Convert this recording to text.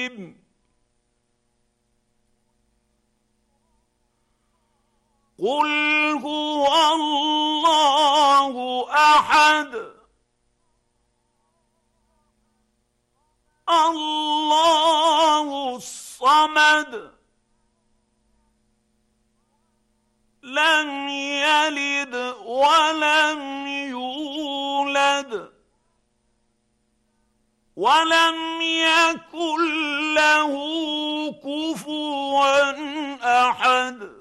قل هو الله أحد الله الصمد لم يلد ولم يولد ولم يكن له كفوا أحد.